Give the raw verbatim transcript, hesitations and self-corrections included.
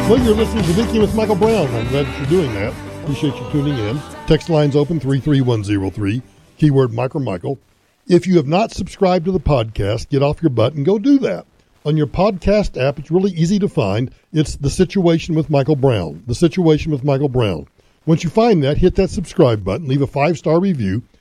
Well, you're listening to Thinking with Michael Brown. I'm glad that you're doing that. Appreciate you tuning in. Text line's open, three three one zero three, keyword Michael Michael. If you have not subscribed to the podcast, get off your butt and go do that. On your podcast app, it's really easy to find. It's The Situation with Michael Brown. The Situation with Michael Brown. Once you find that, hit that subscribe button, leave a five-star review,